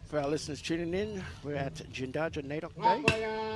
For our listeners tuning in, we're at Jindaja NAIDOC Day.